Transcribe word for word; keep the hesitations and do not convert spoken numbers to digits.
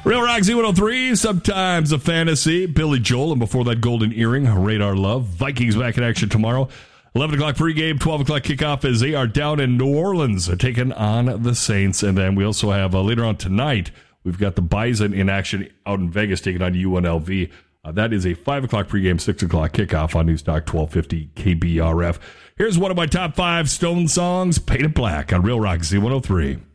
Real Rock Z one oh three, sometimes a fantasy. Billy Joel, and before that, Golden Earring, Radar Love. Vikings back in action tomorrow. eleven o'clock pregame, twelve o'clock kickoff as they are down in New Orleans, taking on the Saints. And then we also have, uh, later on tonight, we've got the Bison in action out in Vegas, taking on U N L V. Uh, that is a five o'clock pregame, six o'clock kickoff on Newstalk twelve fifty K B R F. Here's one of my top five Stone songs, Painted Black on Real Rock Z one oh three.